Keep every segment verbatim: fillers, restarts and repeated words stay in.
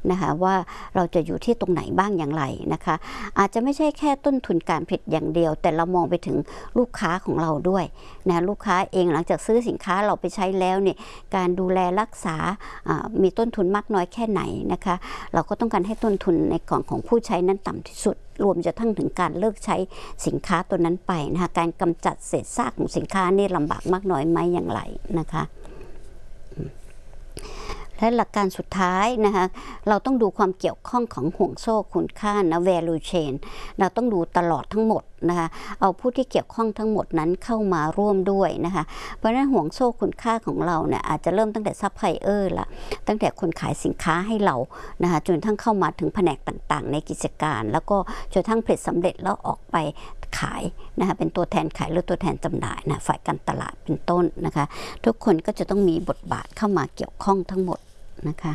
นะคะว่าเราจะอยู่ที่ตรงไหนบ้างอย่างไรนะคะอาจจะไม่ใช่แค่ต้นทุนการผลิตอย่างเดียวแต่เรามองไปถึงลูกค้าของเราด้วยนะลูกค้าเองหลังจากซื้อสินค้าเราไปใช้แล้วเนี่ยการดูแลรักษามีต้นทุนมากน้อยแค่ไหนนะคะเราก็ต้องการให้ต้นทุนในกล่องของผู้ใช้นั้นต่ำที่สุดรวมจะทั้งถึงการเลิกใช้สินค้าตัวนั้นไปนะคะการกำจัดเศษซากของสินค้านี่ลำบากมากน้อยไหมอย่างไรนะคะและหลักการสุดท้ายนะคะเราต้องดูความเกี่ยวข้องของห่วงโซ่คุณค่านะ value chain เราต้องดูตลอดทั้งหมดนะคะเอาผู้ที่เกี่ยวข้องทั้งหมดนั้นเข้ามาร่วมด้วยนะคะเพราะฉะนั้นห่วงโซ่คุณค่าของเราเนี่ยอาจจะเริ่มตั้งแต่ซัพพลายเออร์ละตั้งแต่คนขายสินค้าให้เรานะคะจนทั้งเข้ามาถึงแผนกต่างๆในกิจการแล้วก็จนทั้งผลิตสำเร็จแล้วออกไปขายนะคะเป็นตัวแทนขายหรือตัวแทนจำหน่ายนะฝ่ายการตลาดเป็นต้นนะคะทุกคนก็จะต้องมีบทบาทเข้ามาเกี่ยวข้องทั้งหมดนะคะ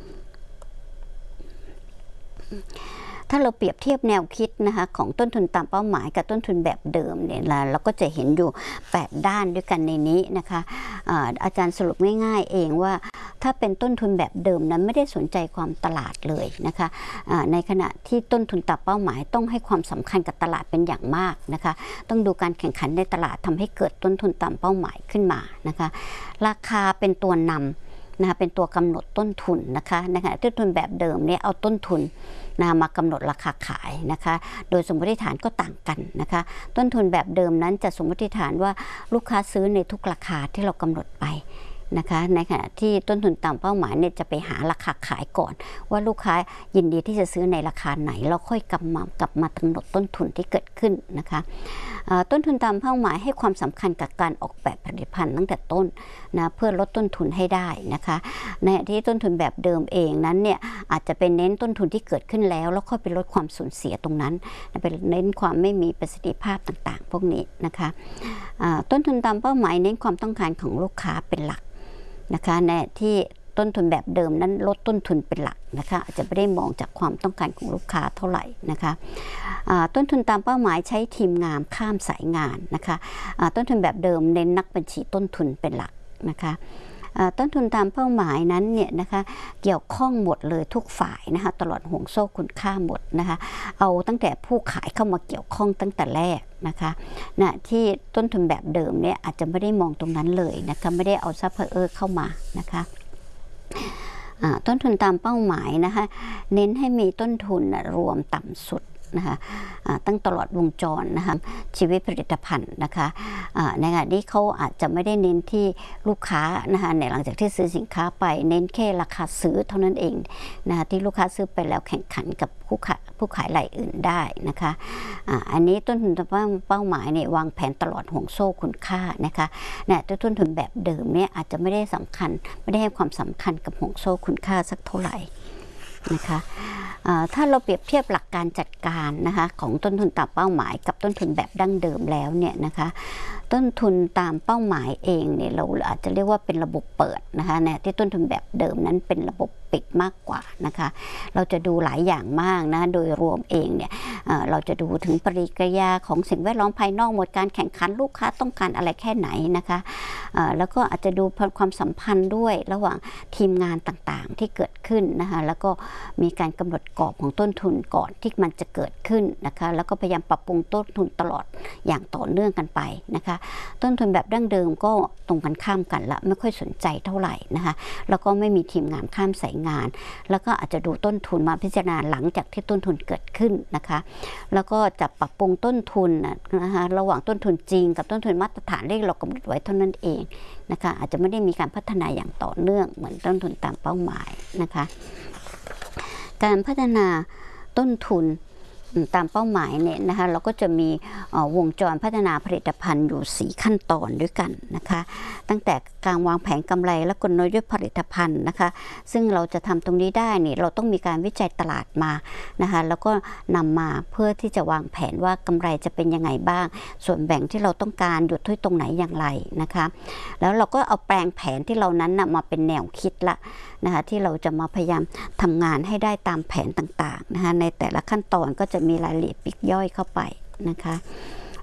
ถ้าเราเปรียบเทียบแนวคิดนะคะของต้นทุนตามเป้าหมายกับต้นทุนแบบเดิมเนี่ยเราก็จะเห็นอยู่แปดด้านด้วยกันในนี้นะคะอาอาจารย์สรุปง่ายๆเองว่าถ้าเป็นต้นทุนแบบเดิมนั้นไม่ได้สนใจความตลาดเลยนะคะในขณะที่ต้นทุนตามเป้าหมายต้องให้ความสำคัญกับตลาดเป็นอย่างมากนะคะต้องดูการแข่งขันในตลาดทำให้เกิดต้นทุนตามเป้าหมายขึ้นมานะคะราคาเป็นตัวนำนะคะเป็นตัวกำหนดต้นทุนนะคะในขณะต้นทุนแบบเดิมเนี่ยเอาต้นทุนนะมากำหนดราคาขายนะคะโดยสมมติฐานก็ต่างกันนะคะต้นทุนแบบเดิมนั้นจะสมมติฐานว่าลูกค้าซื้อในทุกราคาที่เรากำหนดไปนะคะในขณะที่ต้นทุนตามเป้าหมายเนี่ยจะไปหาราคาขายก่อนว่าลูกค้ายินดีที่จะซื้อในราคาไหนเราค่อยกลับมากลับมากำหนดต้นทุนที่เกิดขึ้นนะคะต้นทุนตามเป้าหมายให้ความสำคัญกับการออกแบบผลิตภัณฑ์ตั้งแต่ต้นนะเพื่อลดต้นทุนให้ได้นะคะในที่ต้นทุนแบบเดิมเองนั้นเนี่ยอาจจะเป็นเน้นต้นทุนที่เกิดขึ้นแล้วแล้วค่อยไปลดความสูญเสียตรงนั้นเป็นเน้นความไม่มีประสิทธิภาพต่างๆพวกนี้นะคะต้นทุนตามเป้าหมายเน้นความต้องการของลูกค้าเป็นหลักนะคะในที่ต้นทุนแบบเดิมนั้นลดต้นทุนเป็นหลักนะคะอาจจะไม่ได้มองจากความต้องการของลูกค้าเท่าไหร่นะคะต้นทุนตามเป้าหมายใช้ทีมงานข้ามสายงานนะคะต้นทุนแบบเดิมเน้นนักบัญชีต้นทุนเป็นหลักนะคะต้นทุนตามเป้าหมายนั้นเนี่ยนะคะเกี่ยวข้องหมดเลยทุกฝ่ายนะคะตลอดห่วงโซ่คุณค่าหมดนะคะเอาตั้งแต่ผู้ขายเข้ามาเกี่ยวข้องตั้งแต่แรกนะคะนะที่ต้นทุนแบบเดิมเนี่ยอาจจะไม่ได้มองตรงนั้นเลยนะคะไม่ได้เอาซัพพลายเออร์เข้ามานะคะต้นทุนตามเป้าหมายนะคะเน้นให้มีต้นทุนรวมต่ำสุดนะคะตั้งตลอดวงจรนะคะชีวิตผลิตภัณฑ์นะคะในขณะที่เขาอาจจะไม่ได้เน้นที่ลูกค้านะคะในหลังจากที่ซื้อสินค้าไปเน้นแค่ราคาซื้อเท่านั้นเองนะคะที่ลูกค้าซื้อไปแล้วแข่งขันกับผู้ขายผู้ขายรายอื่นได้นะคะอันนี้ต้นทุนเป้าหมายเนี่ยวางแผนตลอดห่วงโซ่คุณค่านะคะเนี่ยต้นทุนแบบเดิมเนี่ยอาจจะไม่ได้สำคัญไม่ได้ให้ความสำคัญกับห่วงโซ่คุณค่าสักเท่าไหร่นะคะถ้าเราเปรียบเทียบหลักการจัดการนะคะของต้นทุนตามเป้าหมายกับต้นทุนแบบดั้งเดิมแล้วเนี่ยนะคะต้นทุนตามเป้าหมายเองเนี่ยเราอาจจะเรียกว่าเป็นระบบเปิดนะคะเนี่ยที่ต้นทุนแบบเดิมนั้นเป็นระบบปิดมากกว่านะคะเราจะดูหลายอย่างมากนะโดยรวมเองเนี่ยเราจะดูถึงปฏิกิริยาของสิ่งแวดล้อมภายนอกหมดการแข่งขันลูกค้าต้องการอะไรแค่ไหนนะคะแล้วก็อาจจะดูความสัมพันธ์ด้วยระหว่างทีมงานต่างๆที่เกิดขึ้นนะคะแล้วก็มีการกำหนดกรอบของต้นทุนก่อนที่มันจะเกิดขึ้นนะคะแล้วก็พยายามปรับปรุงต้นทุนตลอดอย่างต่อเนื่องกันไปนะคะต้นทุนแบบดั้งเดิมก็ตรงกันข้ามกันละไม่ค่อยสนใจเท่าไหร่นะคะแล้วก็ไม่มีทีมงานข้ามสายงานแล้วก็อาจจะดูต้นทุนมาพิจารณาหลังจากที่ต้นทุนเกิดขึ้นนะคะแล้วก็จะปรับปรุงต้นทุนนะคะระหว่างต้นทุนจริงกับต้นทุนมาตรฐานที่เรากำหนดไว้เท่านั้นเองนะคะอาจจะไม่ได้มีการพัฒนาอย่างต่อเนื่องเหมือนต้นทุนตามเป้าหมายนะคะการพัฒนาต้นทุนตามเป้าหมายเนี่ยนะคะเราก็จะมีวงจรพัฒนาผลิตภัณฑ์อยู่สี่ขั้นตอนด้วยกันนะคะตั้งแต่การวางแผนกำไรและกลยุทธ์ผลิตภัณฑ์นะคะซึ่งเราจะทำตรงนี้ได้เนี่ยเราต้องมีการวิจัยตลาดมานะคะแล้วก็นำมาเพื่อที่จะวางแผนว่ากำไรจะเป็นยังไงบ้างส่วนแบ่งที่เราต้องการหยุดที่ตรงไหนอย่างไรนะคะแล้วเราก็เอาแปลงแผนที่เรานั้นนะมาเป็นแนวคิดละนะคะที่เราจะมาพยายามทำงานให้ได้ตามแผนต่างๆนะคะในแต่ละขั้นตอนก็จะมีรายละเอียดปลีกย่อยเข้าไปนะคะ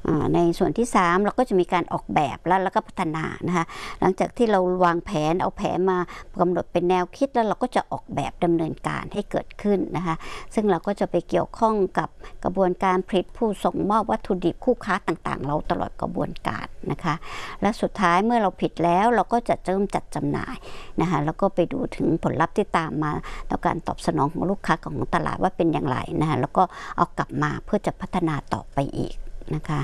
ในส่วนที่สามเราก็จะมีการออกแบบแล้วแล้วก็พัฒนานะคะหลังจากที่เราวางแผนเอาแผนมากำหนดเป็นแนวคิดแล้วเราก็จะออกแบบดำเนินการให้เกิดขึ้นนะคะซึ่งเราก็จะไปเกี่ยวข้องกับกระบวนการผลิตผู้ส่งมอบวัตถุดิบคู่ค้าต่างๆเราตลอดกระบวนการนะคะและสุดท้ายเมื่อเราผลิตแล้วเราก็จะเริ่มจัดจำหน่ายนะคะแล้วก็ไปดูถึงผลลัพธ์ที่ตามมาต่อการตอบสนองของลูกค้าของตลาดว่าเป็นอย่างไรนะคะแล้วก็เอากลับมาเพื่อจะพัฒนาต่อไปอีกนะคะ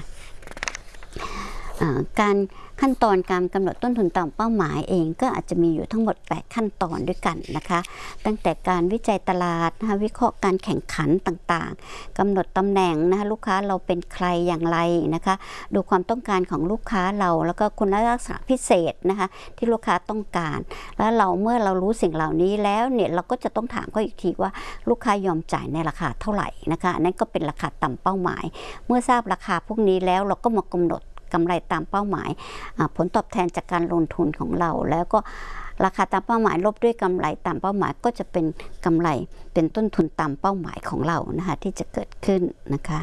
การขั้นตอนการกำหนดต้นทุนตามเป้าหมายเองก็อาจจะมีอยู่ทั้งหมดแปดขั้นตอนด้วยกันนะคะตั้งแต่การวิจัยตลาดนะคะวิเคราะห์การแข่งขันต่างๆกำหนดตำแหน่งนะคะลูกค้าเราเป็นใครอย่างไรนะคะดูความต้องการของลูกค้าเราแล้วก็คุณลักษณะพิเศษนะคะที่ลูกค้าต้องการแล้วเราเมื่อเรารู้สิ่งเหล่านี้แล้วเนี่ยเราก็จะต้องถามเขาอีกทีว่าลูกค้ายอมจ่ายในราคาเท่าไหร่นะคะนั่นก็เป็นราคาต่ำเป้าหมายเมื่อทราบราคาพวกนี้แล้วเราก็มากำหนดกำไรตามเป้าหมายผลตอบแทนจากการลงทุนของเราแล้วก็ราคาตามเป้าหมายลบด้วยกำไรตามเป้าหมายก็จะเป็นกำไรเป็นต้นทุนตามเป้าหมายของเรานะคะที่จะเกิดขึ้นนะคะ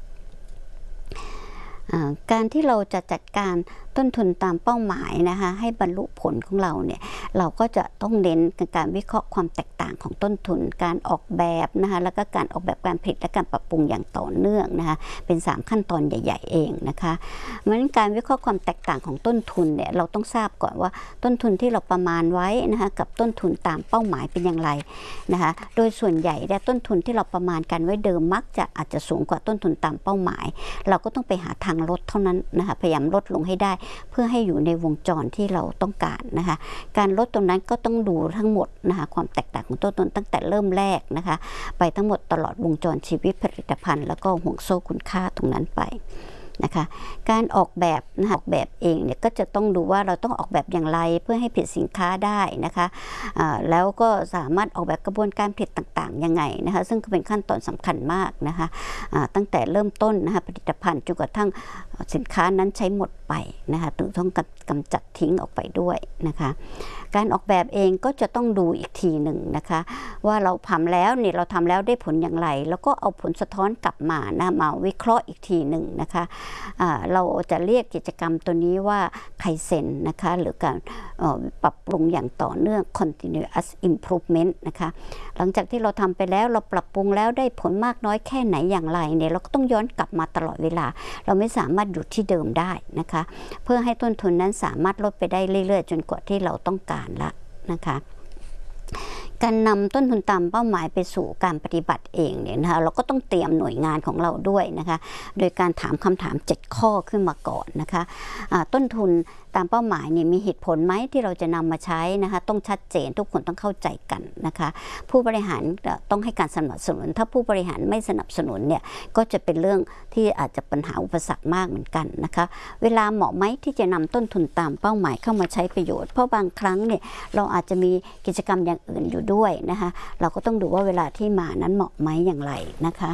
การที่เราจะจัดการต้นทุนตามเป้าหมายนะคะให้บรรลุผลของเราเนี่ยเราก็จะต้องเน้นการวิเคราะห์ความแตกต่างของต้นทุนการออกแบบนะคะแล้วก็การออกแบบการผลิตและการปรับปรุงอย่างต่อเนื่องนะคะเป็นสามขั้นตอนใหญ่ๆเองนะคะเพราะฉะนั้นการวิเคราะห์ความแตกต่างของต้นทุนเนี่ยเราต้องทราบก่อนว่าต้นทุนที่เราประมาณไว้นะคะกับต้นทุนตามเป้าหมายเป็นอย่างไรนะคะโดยส่วนใหญ่และต้นทุนที่เราประมาณกันไว้เดิมมักจะอาจจะสูงกว่าต้นทุนตามเป้าหมายเราก็ต้องไปหาทางลดเท่านั้นนะคะพยายามลดลงให้ได้เพื่อให้อยู่ในวงจรที่เราต้องการนะคะการลดตรงนั้นก็ต้องดูทั้งหมดนะคะความแตกต่างของต้นทุนตั้งแต่เริ่มแรกนะคะไปทั้งหมดตลอดวงจรชีวิตผลิตภัณฑ์แล้วก็ห่วงโซ่คุณค่าตรงนั้นไปนะคะการออกแบบนะคะออกแบบเองเนี่ยก็จะต้องดูว่าเราต้องออกแบบอย่างไรเพื่อให้ผลิตสินค้าได้นะคะแล้วก็สามารถออกแบบกระบวนการผลิตต่างๆยังไงนะคะซึ่งก็เป็นขั้นตอนสำคัญมากนะคะตั้งแต่เริ่มต้นนะคะผลิตภัณฑ์จนกระทั่งสินค้านั้นใช้หมดไปนะคะถึงต้องกำจัดทิ้งออกไปด้วยนะคะการออกแบบเองก็จะต้องดูอีกทีหนึ่งนะคะว่าเราทำแล้วเนี่ยเราทำแล้วได้ผลอย่างไรแล้วก็เอาผลสะท้อนกลับมานะมาวิเคราะห์อีกทีหนึ่งนะคะเราจะเรียกกิจกรรมตัวนี้ว่าไคเซ็นนะคะหรือการปรับปรุงอย่างต่อเนื่อง continuous improvement นะคะหลังจากที่เราทำไปแล้วเราปรับปรุงแล้วได้ผลมากน้อยแค่ไหนอย่างไรเนี่ยเราก็ต้องย้อนกลับมาตลอดเวลาเราไม่สามารถหยุดที่เดิมได้นะคะเพื่อให้ต้นทุนนั้นสามารถลดไปได้เรื่อยๆจนกว่าที่เราต้องการละนะคะการนำต้นทุนตามเป้าหมายไปสู่การปฏิบัติเองเนี่ยนะคะเราก็ต้องเตรียมหน่วยงานของเราด้วยนะคะโดยการถามคำถามเจ็ดข้อขึ้นมาก่อนนะคะต้นทุนตามเป้าหมายเนี่ยมีเหตุผลไหมที่เราจะนำมาใช้นะคะต้องชัดเจนทุกคนต้องเข้าใจกันนะคะผู้บริหารต้องให้การสนับสนุนถ้าผู้บริหารไม่สนับสนุนเนี่ยก็จะเป็นเรื่องที่อาจจะปัญหาอุปสรรคมากเหมือนกันนะคะเวลาเหมาะไหมที่จะนำต้นทุนตามเป้าหมายเข้ามาใช้ประโยชน์เพราะบางครั้งเนี่ยเราอาจจะมีกิจกรรมอย่างอื่นอยู่ด้วยนะคะเราก็ต้องดูว่าเวลาที่มานั้นเหมาะไหมอย่างไรนะคะ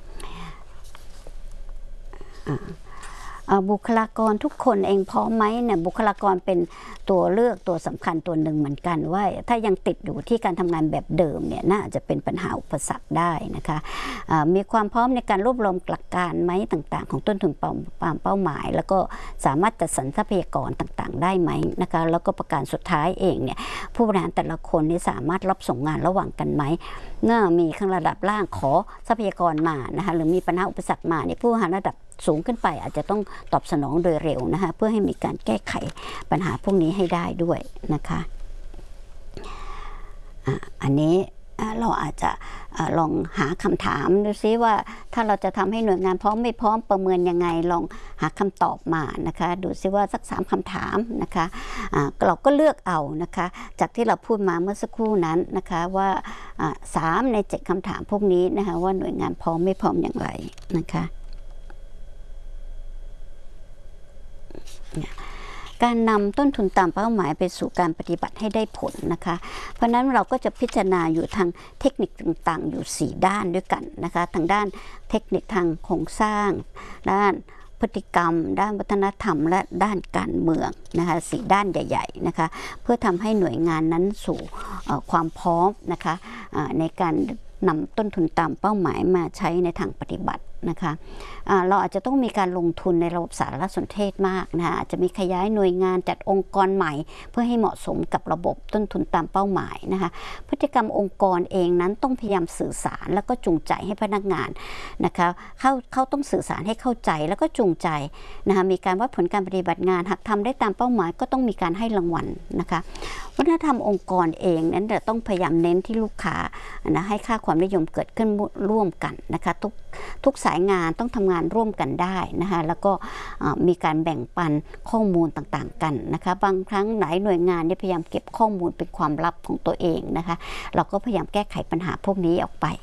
บุคลากรทุกคนเองพร้อมไหมเนี่ยบุคลากรเป็นตัวเลือกตัวสำคัญตัวหนึ่งเหมือนกันว่าถ้ายังติดอยู่ที่การทำงานแบบเดิมเนี่ยน่าจะเป็นปัญหาอุปสรรคได้นะคะมีความพร้อมในการรวบรวมหลักการไหมต่างๆของต้นทุนตามเป้าหมายแล้วก็สามารถจัดสรรทรัพยากรต่างๆได้ไหมนะคะแล้วก็ประการสุดท้ายเองเนี่ยผู้บริหารแต่ละคนนี่สามารถรับส่งงานระหว่างกันไหมเมื่อมีข้างระดับล่างขอทรัพยากรมานะคะหรือมีปัญหาอุปสรรคมาเนี่ยผู้บริหารระดับสูงขึ้นไปอาจจะต้องตอบสนองโดยเร็วนะคะเพื่อให้มีการแก้ไขปัญหาพวกนี้ให้ได้ด้วยนะคะอันนี้เราอาจจะลองหาคำถามดูซิว่าถ้าเราจะทำให้หน่วยงานพร้อมไม่พร้อมประเมินยังไงลองหาคำตอบมานะคะดูซิว่าสักสามคำถามนะคะเราก็เลือกเอานะคะจากที่เราพูดมาเมื่อสักครู่นั้นนะคะว่าสามในเจ็ดคำถามพวกนี้นะคะว่าหน่วยงานพร้อมไม่พร้อมอย่างไรนะคะการนำต้นทุนตามเป้าหมายไปสู่การปฏิบัติให้ได้ผลนะคะเพราะนั้นเราก็จะพิจารณาอยู่ทางเทคนิคต่างๆอยู่สี่ด้านด้วยกันนะคะทางด้านเทคนิคทางโครงสร้างด้านพฤติกรรมด้านวัฒนธรรมและด้านการเมืองนะคะสี่ด้านใหญ่ๆนะคะเพื่อทำให้หน่วยงานนั้นสู่ความพร้อมนะคะในการนำต้นทุนตามเป้าหมายมาใช้ในทางปฏิบัตินะคะะเราอาจจะต้องมีการลงทุนในระบบสารสนเทศมากนะคะอาจจะมีขยายหน่วยงานจัดองค์กรใหม่เพื่อให้เหมาะสมกับระบบต้นทุนตามเป้าหมายนะคะพฤติกรรมองค์กรเองนั้นต้องพยายามสื่อสารแล้วก็จูงใจให้พนักงานนะคะเขาเขาต้องสื่อสารให้เข้าใจแล้วก็จูงใจนะคะมีการวัดผลการปฏิบัติงานหากทำได้ตามเป้าหมายก็ต้องมีการให้รางวัลนะคะวัฒนธรรมองค์กรเองนั้นจะต้องพยายามเน้นที่ลูกค้านะให้ค่าความนิยมเกิดขึ้นร่วมกันนะคะทุกทุกสายงานต้องทำงานร่วมกันได้นะคะแล้วก็มีการแบ่งปันข้อมูลต่างๆกันนะคะบางครั้งหลายหน่วยงานเนี่ยพยายามเก็บข้อมูลเป็นความลับของตัวเองนะคะเราก็พยายามแก้ไขปัญหาพวกนี้ออกไป